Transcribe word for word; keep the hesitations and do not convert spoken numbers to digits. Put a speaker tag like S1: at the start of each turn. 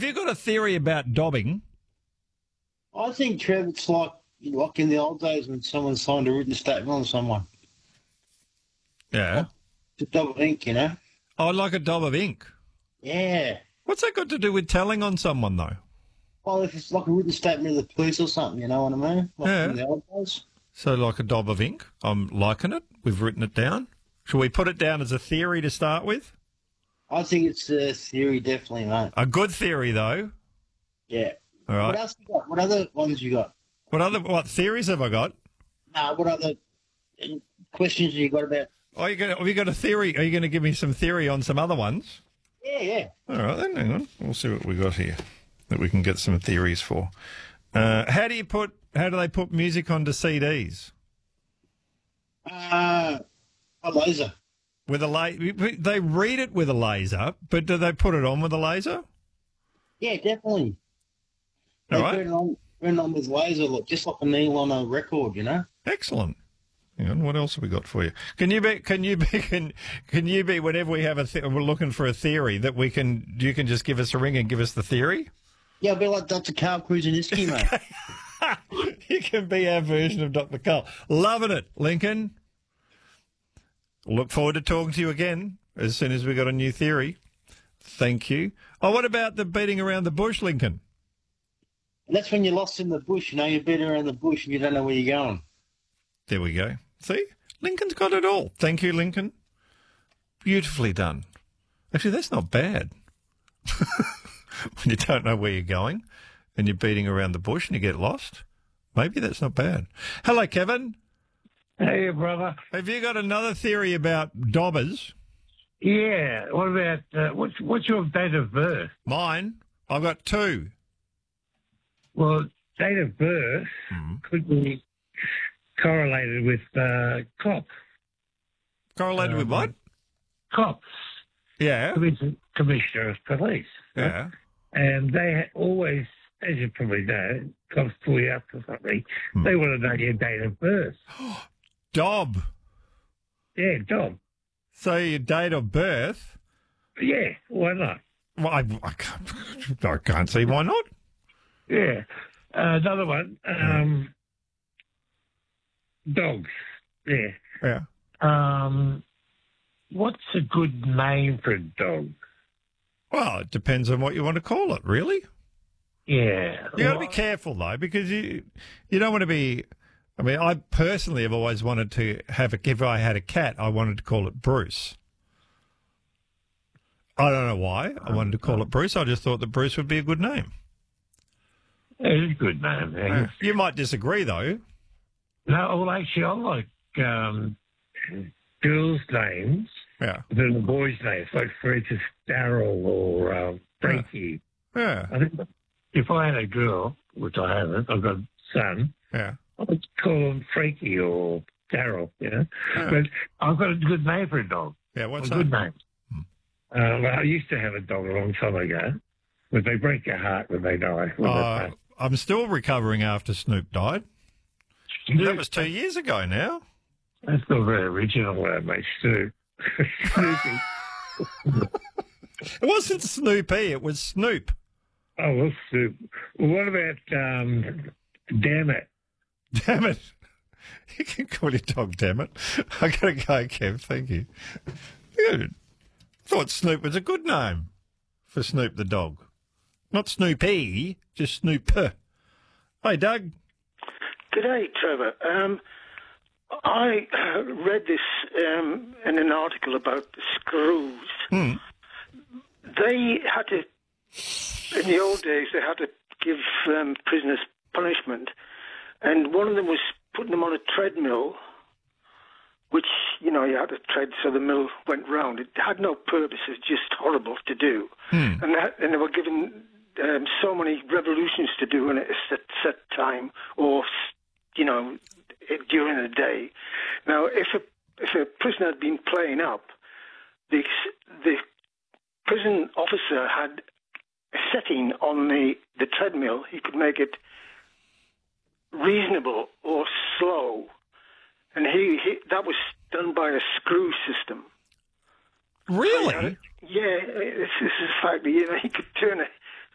S1: Have you got a theory about dobbing?
S2: I think, Trev, it's like like in the old days when someone signed a written statement on someone.
S1: Yeah.
S2: It's a dab of ink, you know?
S1: Oh, like a daub of ink.
S2: Yeah.
S1: What's that got to do with telling on someone, though?
S2: Well, if it's like a written statement of the police or something, you know what I mean? Like
S1: Yeah.
S2: in the old days.
S1: So like a daub of ink. I'm liking it. We've written it down. Shall we put it down as a theory to start with?
S2: I think it's a theory, definitely, mate.
S1: A good theory, though.
S2: Yeah.
S1: All right.
S2: What else you got? What other ones you got?
S1: What other what theories have I got?
S2: Nah, what other uh, questions you got about?
S1: Are you going? Have you got a theory? Are you going to give me some theory on some other ones?
S2: Yeah, yeah.
S1: All right, then hang on. We'll see what we got here that we can get some theories for. Uh, how do you put? How do they put music onto C Ds?
S2: Uh, a laser.
S1: With a la- They read it with a laser, but do they put it on with a laser?
S2: Yeah, definitely.
S1: All
S2: They
S1: right.
S2: turn it on, turn it on with laser, look, just like a needle on a record, you know?
S1: Excellent. Hang on, what else have we got for you? Can you be? Can you be? Can, can you be? Whenever we have a, th- we're looking for a theory that we can. You can just give us a ring and give us the theory.
S2: Yeah, I'll be like Doctor Carl Kruseniski, mate.
S1: You can be our version of Doctor Carl. Loving it, Lincoln. Look forward to talking to you again as soon as we got a new theory. Thank you. Oh, what about the beating around the bush, Lincoln?
S2: And that's when you're lost in the bush, you know, you're beating around the bush and you don't know where you're going.
S1: There we go. See? Lincoln's got it all. Thank you, Lincoln. Beautifully done. Actually, that's not bad. When you don't know where you're going and you're beating around the bush and you get lost, maybe that's not bad. Hello, Kevin.
S3: Hey, brother.
S1: Have you got another theory about dobbers?
S3: Yeah. What about uh, what's what's your date of birth?
S1: Mine? I've got two.
S3: Well, date of birth
S1: Mm.
S3: could be correlated with uh, cops.
S1: Correlated with
S3: Um,
S1: what?
S3: Cops.
S1: Yeah.
S3: Commis- Commissioner of Police. right?
S1: Yeah.
S3: And they ha- always, as you probably know, cops pull you up for something.
S1: Hmm.
S3: They want to know your date of birth.
S1: Dob.
S3: Yeah, Dom.
S1: So your date of birth?
S3: Yeah, why not?
S1: Well, I, I, can't, I can't see why not.
S3: Yeah. Uh, another one. Um, dogs. Yeah.
S1: Yeah.
S3: Um, what's a good name for a dog?
S1: Well, it depends on what you want to call it, really.
S3: Yeah.
S1: You got to be careful though, because you you don't want to be. I mean, I personally have always wanted to have a. If I had a cat, I wanted to call it Bruce. I don't know why I wanted to call it Bruce. I just thought that Bruce would be a good name.
S3: It's a good name. Yeah.
S1: You might disagree though.
S3: No, well, actually, I like um, girls' names
S1: Yeah.
S3: than the boys' names, like, for instance, Daryl or uh, Frankie.
S1: Yeah.
S3: I think if I had a girl, which I haven't, I've got a son,
S1: Yeah.
S3: I would call him Frankie or Daryl, you know.
S1: Yeah.
S3: But I've got a good name for a dog.
S1: Yeah. What's
S3: a
S1: that?
S3: good name. Uh, well, I used to have a dog a long time ago, but they break your heart when they die. When
S1: Uh, I'm still recovering after Snoop died.
S3: they
S1: That was two years ago now.
S3: That's not very original, uh, mate, Stu. Snoopy.
S1: It wasn't Snoopy, it was Snoop.
S3: Oh, well, Snoop. Well, what about, um, damn it?
S1: Damn it. You can call your dog, damn it. I gotta go, Kev. Thank you. Yeah. Thought Snoop was a good name for Snoop the dog. Not Snoopy, just Snoop. Hey, Doug.
S4: Good day, Trevor. Um, I uh, read this um, in an article about the screws.
S1: Hmm.
S4: They had to, in the old days, they had to give um, prisoners punishment, and one of them was putting them on a treadmill, which, you know, you had to tread so the mill went round. It had no purpose. It was just horrible to do.
S1: Hmm.
S4: And, that, and they were given um, so many revolutions to do in a set, set time, or, you know, it, during the day. Now, if a, if a prisoner had been playing up, the, the prison officer had a setting on the, the treadmill. He could make it reasonable or slow. And he, he that was done by a screw system.
S1: Really?
S4: Yeah, this, this is a fact. You know, he could turn it.